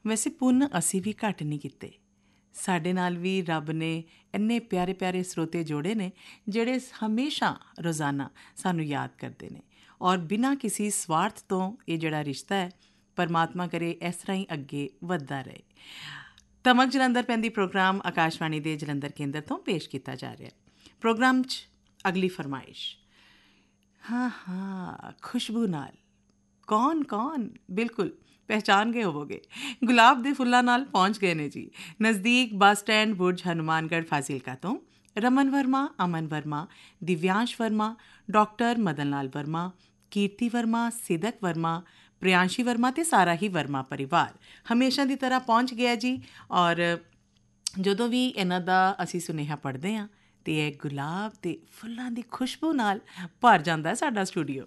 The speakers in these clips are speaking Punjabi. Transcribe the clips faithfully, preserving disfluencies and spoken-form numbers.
ਵੈਸੇ ਪੁੰਨ ਅਸੀਂ ਵੀ ਘੱਟ ਨਹੀਂ ਕੀਤੇ। ਸਾਡੇ ਨਾਲ ਵੀ ਰੱਬ ਨੇ ਇੰਨੇ ਪਿਆਰੇ ਪਿਆਰੇ ਸਰੋਤੇ ਜੋੜੇ ਨੇ ਜਿਹੜੇ ਹਮੇਸ਼ਾ ਰੋਜ਼ਾਨਾ ਸਾਨੂੰ ਯਾਦ ਕਰਦੇ ਨੇ, ਔਰ ਬਿਨਾਂ ਕਿਸੇ ਸਵਾਰਥ ਤੋਂ ਇਹ ਜਿਹੜਾ ਰਿਸ਼ਤਾ ਹੈ ਪਰਮਾਤਮਾ ਕਰੇ ਇਸ ਤਰ੍ਹਾਂ ਹੀ ਅੱਗੇ ਵੱਧਦਾ ਰਹੇ। ਧਮਕ ਜਲੰਧਰ ਪੈਂਦੀ ਪ੍ਰੋਗਰਾਮ ਆਕਾਸ਼ਵਾਣੀ ਦੇ ਜਲੰਧਰ ਕੇਂਦਰ ਤੋਂ ਪੇਸ਼ ਕੀਤਾ ਜਾ ਰਿਹਾ। ਪ੍ਰੋਗਰਾਮ 'ਚ ਅਗਲੀ ਫਰਮਾਇਸ਼, ਹਾਂ ਹਾਂ ਖੁਸ਼ਬੂ ਨਾਲ, ਕੌਣ ਕੌਣ ਬਿਲਕੁਲ ਪਹਿਚਾਨ ਗਏ ਹੋਵੋਗੇ, ਗੁਲਾਬ ਦੇ ਫੁੱਲਾਂ ਨਾਲ ਪਹੁੰਚ ਗਏ ਨੇ ਜੀ ਨਜ਼ਦੀਕ ਬੱਸ ਸਟੈਂਡ ਬੁਰਜ ਹਨੂੰਮਾਨਗੜ੍ਹ ਫਾਜ਼ਿਲਕਾ ਤੋਂ। ਰਮਨ ਵਰਮਾ, ਅਮਨ ਵਰਮਾ, ਦਿਵਿਆਂਸ਼ ਵਰਮਾ, ਡਾਕਟਰ ਮਦਨ ਲਾਲ ਵਰਮਾ, ਕੀਰਤੀ ਵਰਮਾ, ਸਿਦਕ ਵਰਮਾ, ਪ੍ਰਿਆੰਸ਼ੀ ਵਰਮਾ ਅਤੇ ਸਾਰਾ ਹੀ ਵਰਮਾ ਪਰਿਵਾਰ ਹਮੇਸ਼ਾ ਦੀ ਤਰ੍ਹਾਂ ਪਹੁੰਚ ਗਿਆ ਜੀ। ਔਰ ਜਦੋਂ ਵੀ ਇਹਨਾਂ ਦਾ ਅਸੀਂ ਸੁਨੇਹਾ ਪੜ੍ਹਦੇ ਹਾਂ ਅਤੇ ਇਹ ਗੁਲਾਬ ਅਤੇ ਫੁੱਲਾਂ ਦੀ ਖੁਸ਼ਬੂ ਨਾਲ ਭਰ ਜਾਂਦਾ ਸਾਡਾ ਸਟੂਡੀਓ।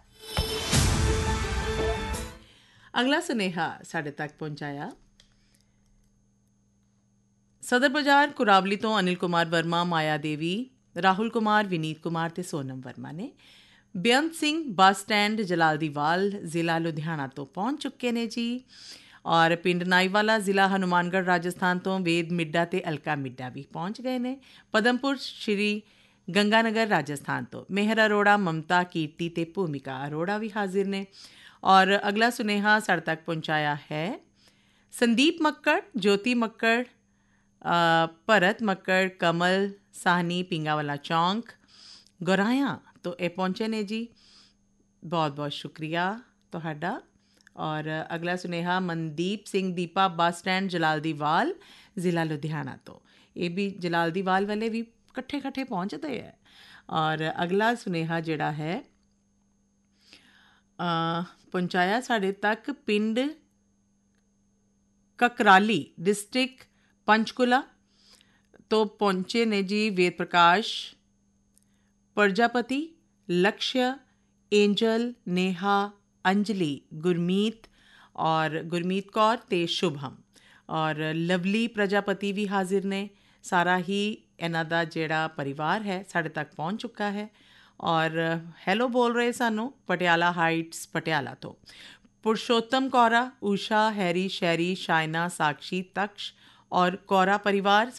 ਅਗਲਾ ਸੁਨੇਹਾ ਸਾਡੇ ਤੱਕ ਪਹੁੰਚਾਇਆ ਸਦਰ ਬਾਜ਼ਾਰ ਕੁਰਾਵਲੀ ਤੋਂ ਅਨਿਲ ਕੁਮਾਰ ਵਰਮਾ, ਮਾਇਆ ਦੇਵੀ, ਰਾਹੁਲ ਕੁਮਾਰ, ਵਿਨੀਤ ਕੁਮਾਰ ਅਤੇ ਸੋਨਮ ਵਰਮਾ ਨੇ। ਬੇਅੰਤ ਸਿੰਘ ਬੱਸ ਸਟੈਂਡ ਜਲਾਲਦੀਵਾਲ ਜ਼ਿਲ੍ਹਾ ਲੁਧਿਆਣਾ ਤੋਂ ਪਹੁੰਚ ਚੁੱਕੇ ਨੇ ਜੀ। ਔਰ ਪਿੰਡ ਨਾਈਵਾਲਾ ਜ਼ਿਲ੍ਹਾ ਹਨੂੰਮਾਨਗੜ੍ਹ ਰਾਜਸਥਾਨ ਤੋਂ ਵੇਦ ਮਿੱਡਾ ਅਤੇ ਅਲਕਾ ਮਿੱਡਾ ਵੀ ਪਹੁੰਚ ਗਏ ਨੇ। ਪਦਮਪੁਰ ਸ਼੍ਰੀ ਗੰਗਾਨਗਰ ਰਾਜਸਥਾਨ ਤੋਂ ਮੇਹਰ ਅਰੋੜਾ, ਮਮਤਾ, ਕੀਰਤੀ ਅਤੇ ਭੂਮਿਕਾ ਅਰੋੜਾ ਵੀ ਹਾਜ਼ਰ ਨੇ। ਔਰ ਅਗਲਾ ਸੁਨੇਹਾ ਸਾਡੇ ਤੱਕ ਪਹੁੰਚਾਇਆ ਹੈ ਸੰਦੀਪ ਮੱਕੜ, ਜੋਤੀ ਮੱਕੜ, ਭਰਤ ਮੱਕੜ, ਕਮਲ ਸਾਹਨੀ, ਪਿੰਗਾਵਾਲਾ ਚੌਂਕ, ਗੋਰਾਇਆ ਤੋਂ ਇਹ ਪਹੁੰਚੇ ਨੇ ਜੀ। ਬਹੁਤ ਬਹੁਤ ਸ਼ੁਕਰੀਆ ਤੁਹਾਡਾ। ਔਰ ਅਗਲਾ ਸੁਨੇਹਾ ਮਨਦੀਪ ਸਿੰਘ ਦੀਪਾ, ਬੱਸ ਸਟੈਂਡ ਜਲਾਲਦੀਵਾਲ ਜ਼ਿਲ੍ਹਾ ਲੁਧਿਆਣਾ ਤੋਂ। ਇਹ ਵੀ ਜਲਾਲਦੀਵਾਲ ਵਾਲੇ ਵੀ ਇਕੱਠੇ ਇਕੱਠੇ ਪਹੁੰਚਦੇ ਹੈ। ਔਰ ਅਗਲਾ ਸੁਨੇਹਾ ਜਿਹੜਾ ਹੈ ਪਹੁੰਚਾਇਆ ਸਾਡੇ ਤੱਕ ਪਿੰਡ ਕਕਰਾਲੀ, ਡਿਸਟ੍ਰਿਕਟ ਪੰਚਕੂਲਾ ਤੋਂ ਪਹੁੰਚੇ ਨੇ ਜੀ ਵੇਦ ਪ੍ਰਕਾਸ਼, ਪ੍ਰਜਾਪਤੀ, ਲਕਸ਼ਯ, ਏਂਜਲ, ਨੇਹਾ, ਅੰਜਲੀ, ਗੁਰਮੀਤ ਔਰ ਗੁਰਮੀਤ ਕੌਰ ਅਤੇ ਸ਼ੁਭਮ। ਔਰ ਲਵਲੀ ਪ੍ਰਜਾਪਤੀ ਵੀ ਹਾਜ਼ਰ ਨੇ। ਸਾਰਾ ਹੀ ਇਹਨਾਂ ਦਾ ਜਿਹੜਾ ਪਰਿਵਾਰ ਹੈ ਸਾਡੇ ਤੱਕ ਪਹੁੰਚ ਚੁੱਕਾ ਹੈ। ਔਰ ਹੈਲੋ ਬੋਲ ਰਹੇ ਸਾਨੂੰ ਪਟਿਆਲਾ ਹਾਈਟਸ ਪਟਿਆਲਾ ਤੋਂ। ਪੁਰਸ਼ੋਤਮ ਕੌਰਾ, ਊਸ਼ਾ, ਹੈਰੀ, ਸ਼ੈਰੀ, ਸ਼ਾਇਨਾ, ਸਾਕਸ਼ੀ, ਤਕਸ਼ ਔਰ ਕੌਰਾ ਪਰਿਵਾਰ